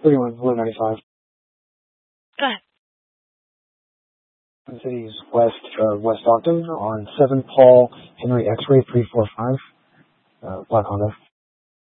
31, 195. Go ahead. Twin Cities West Ogden on 7 Paul Henry X-ray 345, black Honda.